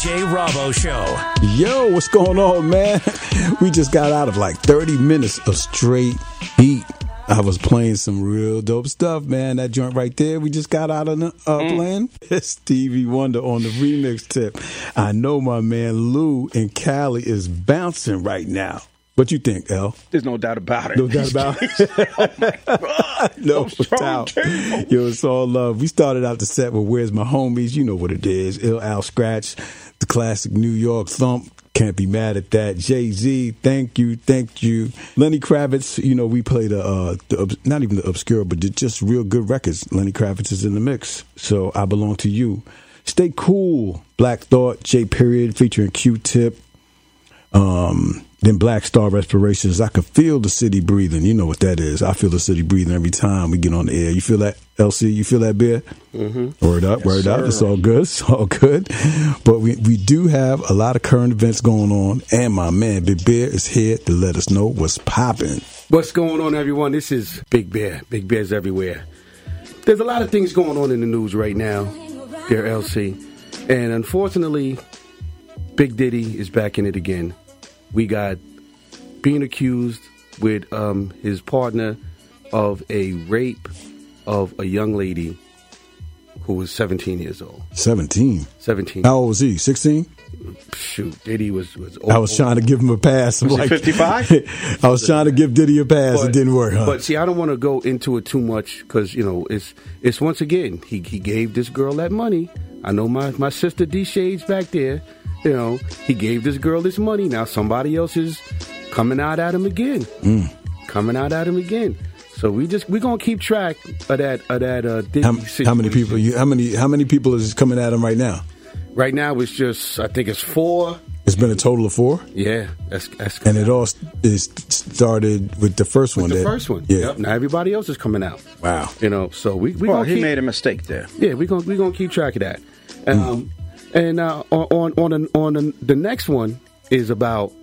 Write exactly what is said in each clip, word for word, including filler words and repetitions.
Jay Rabo Show. Yo, what's going on, man? We just got out of like thirty minutes of straight heat. I was playing some real dope stuff, man. That joint right there, we just got out of the, uh, mm. playing. It's Stevie Wonder on the remix tip. I know my man Lou in Cali is bouncing right now. What you think, L? There's no doubt about it. No doubt about it. Oh my God. No doubt. Yo, it's all love. We started out the set with Where's My Homies? You know what it is. Ill Al Scratch, the classic New York thump. Can't be mad at that. Jay-Z, thank you, thank you. Lenny Kravitz, you know, we play the, uh, the not even the obscure, but just real good records. Lenny Kravitz is in the mix. So I Belong to You. Stay Cool, Black Thought, J Period, featuring Q-Tip. Um... Then Black Star Respirations. I could feel the city breathing. You know what that is. I feel the city breathing every time we get on the air. You feel that, L C? You feel that, Bear? Mm-hmm. Word up, yes, word sir. up. It's all good. It's all good. But we, we do have a lot of current events going on. And my man, Big Bear, is here to let us know what's popping. What's going on, everyone? This is Big Bear. Big Bear's everywhere. There's a lot of things going on in the news right now, dear L C. And unfortunately, Big Diddy is back in it again. We got being accused with um, his partner of a rape of a young lady who was seventeen years old. seventeen? seventeen. How old was he? sixteen? Shoot, Diddy was... was old, I was trying to give him a pass. Was like, he fifty-five? I was trying to give Diddy a pass. But, it didn't work, huh? But see, I don't want to go into it too much because, you know, it's it's once again, he, he gave this girl that money. I know my, my sister D Shades back there. You know, he gave this girl this money. Now somebody else is coming out at him again. Mm. Coming out at him again. So we just we're gonna keep track of that of that. Uh, how, how many people? You, how many? How many people is coming at him right now? Right now, it's just I think it's four. It's been a total of four. Yeah, that's that's. And it all is started with the first with one. The that, first one. Yeah. Yep. Now everybody else is coming out. Wow. You know, so we we well, gonna he keep, made a mistake there. Yeah, we gonna we gonna keep track of that. Um, mm. And uh, on on on, on the, the next one is about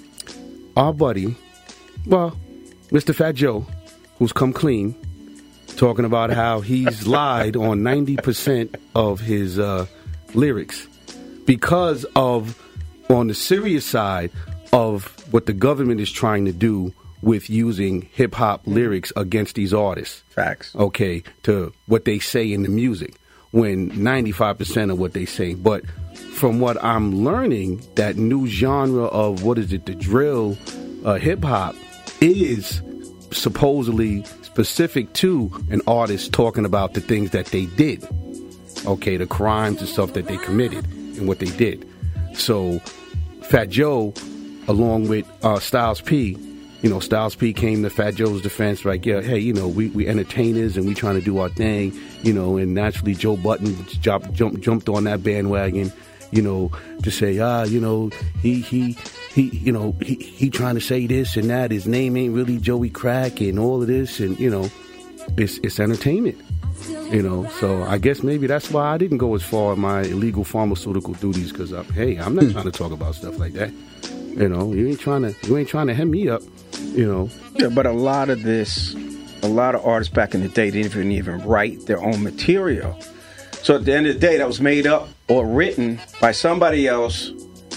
our buddy, well, Mister Fat Joe, who's come clean, talking about how he's lied on ninety percent of his uh, lyrics because of, on the serious side, of what the government is trying to do with using hip-hop lyrics against these artists. Facts. Okay, to what they say in the music. When ninety-five percent of what they say. But from what I'm learning, that new genre of, what is it, the drill uh, hip-hop is supposedly specific to an artist talking about the things that they did. Okay, the crimes and stuff that they committed and what they did. So Fat Joe, along with uh, Styles P, you know, Styles P came to Fat Joe's defense, like, yeah, hey, you know, we, we entertainers and we trying to do our thing, you know, and naturally Joe Budden jumped, jumped, jumped on that bandwagon, you know, to say, ah, you know, he, he, he, you know, he, he trying to say this and that, his name ain't really Joey Crack and all of this, and, you know, it's, it's entertainment, you know, so I guess maybe that's why I didn't go as far in my illegal pharmaceutical duties, because, hey, I'm not trying to talk about stuff like that, you know, you ain't trying to, you ain't trying to hem me up. You know, yeah, but a lot of this, a lot of artists back in the day didn't even write their own material. So at the end of the day, that was made up or written by somebody else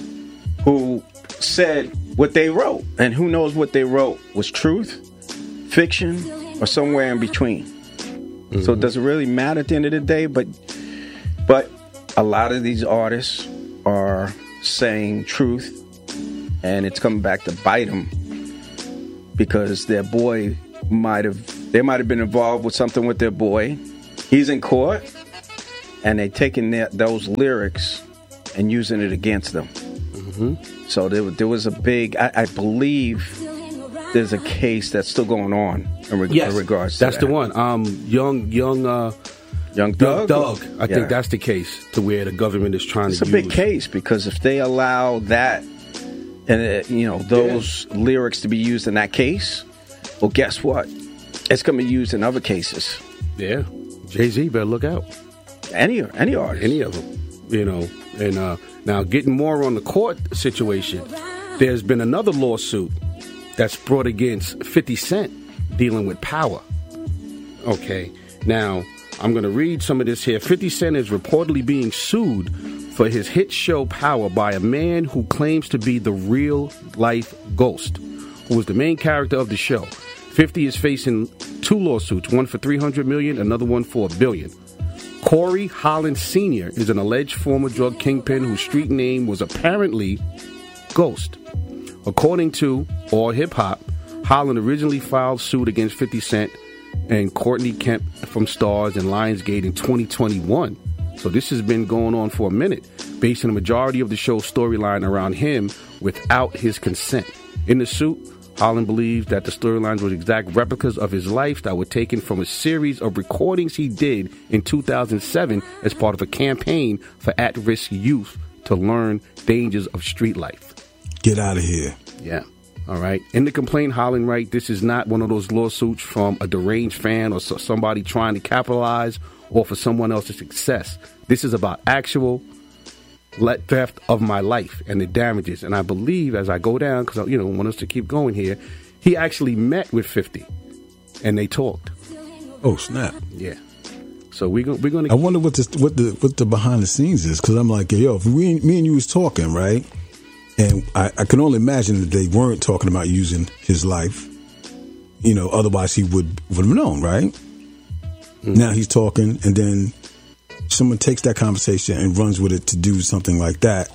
who said what they wrote. And who knows what they wrote was truth, fiction, or somewhere in between. Mm-hmm. So does it really matter at the end of the day? But, but a lot of these artists are saying truth, and it's coming back to bite them. Because their boy might have, they might have been involved with something with their boy. He's in court, and they're taking their, those lyrics and using it against them. Mm-hmm. So there, there was a big, I, I believe there's a case that's still going on in, reg- yes, in regards to that's that. the one. Um, young, young, uh, Young Thug? Young Thug. I yeah. think that's the case to where the government is trying it's to use. It's a big case because if they allow that, and uh, you know those yeah. lyrics to be used in that case, well, guess what? It's going to be used in other cases. Yeah, Jay-Z better look out. Any any artist, any of them, you know. And uh, now, getting more on the court situation, there's been another lawsuit that's brought against fifty Cent dealing with power. Okay, now I'm going to read some of this here. fifty Cent is reportedly being sued for his hit show Power by a man who claims to be the real-life Ghost, who was the main character of the show. fifty is facing two lawsuits, one for three hundred million dollars, another one for a billion. Corey Holland Senior is an alleged former drug kingpin whose street name was apparently Ghost. According to All Hip Hop, Holland originally filed suit against fifty Cent and Courtney Kemp from Stars and Lionsgate in twenty twenty-one. So this has been going on for a minute, based on the majority of the show's storyline around him without his consent. In the suit, Holland believes that the storylines were exact replicas of his life that were taken from a series of recordings he did in two thousand seven as part of a campaign for at-risk youth to learn dangers of street life. Get out of here. Yeah. All right. In the complaint, Holland writes, this is not one of those lawsuits from a deranged fan or so, somebody trying to capitalize or for someone else's success. This is about actual let theft of my life and the damages. And I believe as I go down, because I you know want us to keep going here, he actually met with fifty and they talked. Oh, snap. Yeah. So we're going we're going to. I wonder what the what the what the behind the scenes is, because I'm like, yo, if we me and you was talking, right? And I, I can only imagine that they weren't talking about using his life. You know, otherwise he would would have known, right? Mm-hmm. Now he's talking, and then someone takes that conversation and runs with it to do something like that.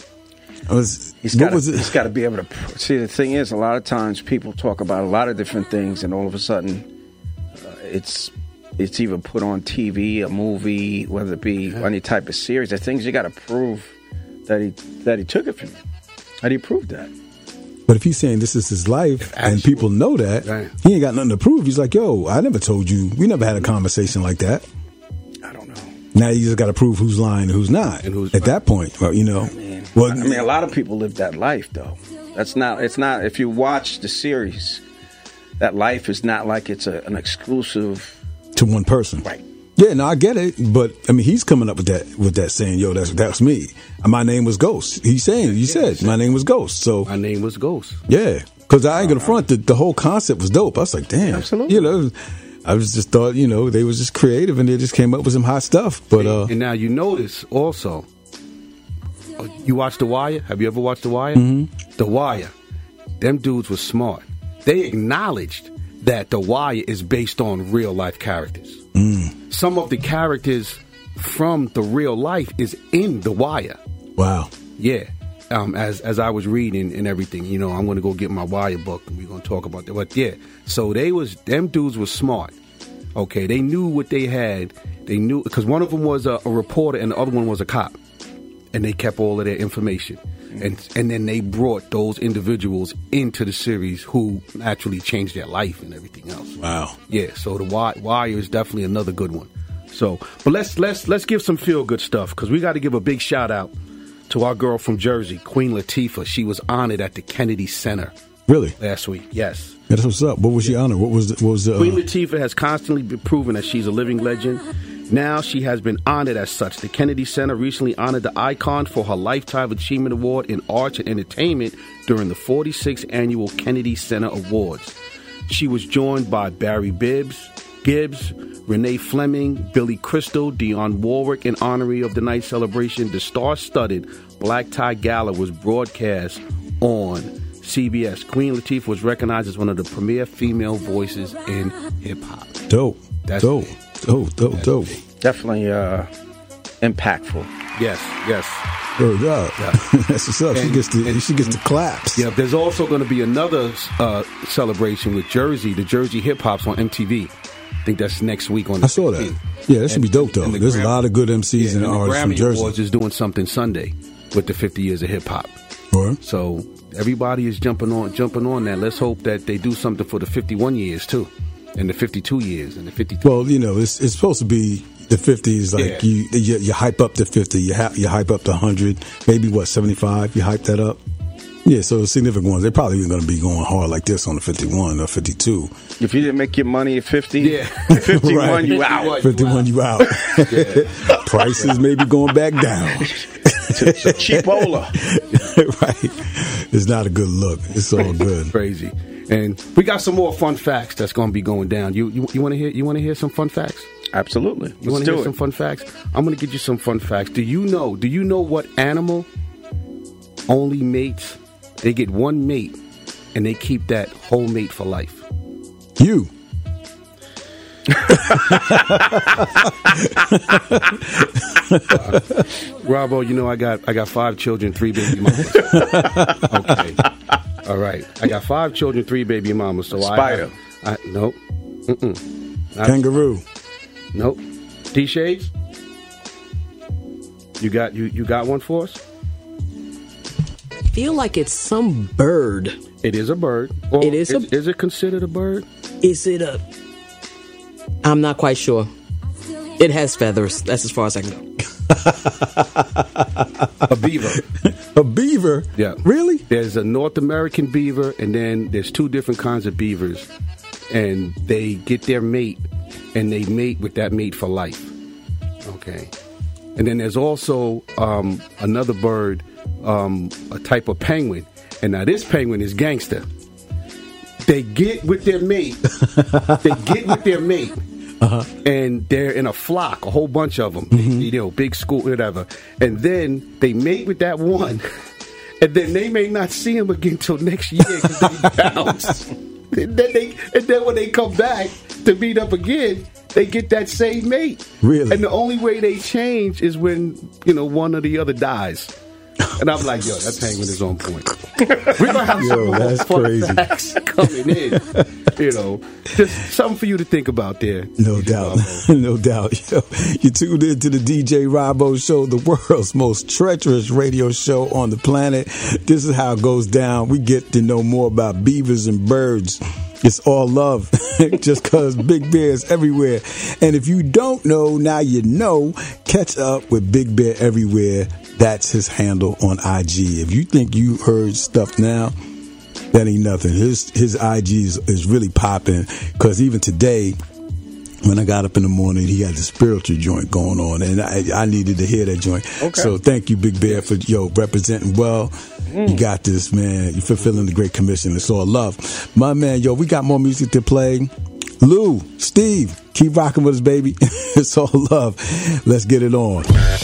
I was, he's got he's got to be able to see. The thing is, a lot of times people talk about a lot of different things, and all of a sudden, uh, it's it's even put on T V, a movie, whether it be yeah. any type of series. The things you got to prove that he that he took it from you. How do you prove that? But if he's saying this is his life Actually, and people know that, right. he ain't got nothing to prove. He's like, yo, I never told you. We never had a conversation like that. I don't know. Now you just got to prove who's lying and who's not. And who's At right. that point, well, you know. I mean, well, I mean, a lot of people live that life, though. That's not, it's not, if you watch the series, that life is not like it's a, an exclusive. To one person. Right. Yeah, no, I get it, but I mean, he's coming up with that, with that saying, "Yo, that's that's me. My name was Ghost." He's saying, "You yeah, said my name was Ghost." So my name was Ghost. Yeah, because I ain't gonna front. The, the whole concept was dope. I was like, "Damn, absolutely." You know, I was just thought, you know, they was just creative and they just came up with some hot stuff. But uh, and now you notice also, you watch The Wire. Have you ever watched The Wire? Mm-hmm. The Wire. Them dudes were smart. They acknowledged that The Wire is based on real life characters. Mm. Some of the characters from the real life is in The Wire. Wow. Yeah. Um, as as I was reading and everything, you know, I'm going to go get my Wire book and we're going to talk about that. But yeah, so they was, them dudes were smart. Okay. They knew what they had. They knew, because one of them was a, a reporter and the other one was a cop. And they kept all of their information. And and then they brought those individuals into the series who actually changed their life and everything else. Wow. Yeah, so the Wire, Wire is definitely another good one. So, but let's let's let's give some feel good stuff, because we got to give a big shout out to our girl from Jersey, Queen Latifah. She was honored at the Kennedy Center. Really? Last week, yes. Yeah, that's what's up. What was she honored? What was the, what was the, uh... Queen Latifah has constantly been proven that she's a living legend. Now she has been honored as such. The Kennedy Center recently honored the icon for her Lifetime Achievement Award in Arts and Entertainment during the forty-sixth Annual Kennedy Center Awards. She was joined by Barry Bibbs, Gibbs, Renee Fleming, Billy Crystal, Dionne Warwick in honoree of the night celebration. The star-studded Black Tie Gala was broadcast on C B S. Queen Latifah was recognized as one of the premier female voices in hip-hop. Dope. That's dope. Dope, dope, That's dope. big. Definitely uh, impactful. Yes, yes. Good job. Yeah. That's what's up. And, she gets the and, she gets the claps. Yeah, there's also going to be another uh, celebration with Jersey, the Jersey Hip Hops on M T V. I think that's next week on the I saw that. fifteenth. Yeah, that should and, be dope, though. The There's Gram- a lot of good M Cs yeah, and, and artists the from Grammy Jersey. Awards is doing something Sunday with the fifty years of hip hop. Right. So everybody is jumping on jumping on that. Let's hope that they do something for the fifty-one years, too. And the fifty-two years and the fifty-three. Well, you know, it's it's supposed to be the fifties. Like yeah. you, you, you hype up to fifty. You, ha- you hype up to one hundred. Maybe what seventy-five. You hype that up. Yeah, so the significant ones. They probably ain't going to be going hard like this on the fifty-one or fifty-two. If you didn't make your money at fifty, yeah, fifty-one, right. you out. fifty-one, you out. Yeah. Prices may be going back down. It's a cheapola. Right. It's not a good look. It's all good. Crazy. And we got some more fun facts that's going to be going down. You you, you want to hear you want to hear some fun facts? Absolutely. You want to hear it. some fun facts? I'm going to get you some fun facts. Do you know? Do you know what animal only mates? They get one mate, and they keep that whole mate for life. You. uh, Robo, you know I got I got five children, three baby mamas. Okay, all right. I got five children, three baby mamas. So Spider. I, I nope. Mm-mm. Not, Kangaroo. Nope. D Shades. You got you you got one for us? I feel like it's some bird. It is a bird. Or it is. Is, a, is it considered a bird? Is it a? I'm not quite sure. It has feathers. That's as far as I can go. A beaver. A beaver? Yeah. Really? There's a North American beaver, and then there's two different kinds of beavers. And they get their mate, and they mate with that mate for life. Okay. And then there's also um, another bird, um, a type of penguin. And now this penguin is gangster. They get with their mate. They get with their mate. Uh-huh. And they're in a flock, a whole bunch of them, mm-hmm. you know, big school, whatever. And then they mate with that one, and then they may not see him again till next year because they bounce. and then they, and then when they come back to meet up again, they get that same mate. Really? And the only way they change is when, you know, one or the other dies. And I'm like, yo, that penguin is on point. We're gonna have yo, some that's fun crazy. facts coming in. You know, just something for you to think about there. No doubt, no doubt. Yo, you tuned in to the D J Robo Show, the world's most treacherous radio show on the planet. This is how it goes down. We get to know more about beavers and birds. It's all love, just because Big Bear is everywhere. And if you don't know, now you know. Catch up with Big Bear Everywhere. That's his handle on I G. If you think you heard stuff now, that ain't nothing. His his I G is, is really popping, because even today, when I got up in the morning, he had the spiritual joint going on, and I, I needed to hear that joint. Okay. So thank you, Big Bear, for yo representing well. Mm. You got this, man. You're fulfilling the Great Commission. It's all love. My man, yo, we got more music to play. Lou, Steve, keep rocking with us, baby. It's all love. Let's get it on.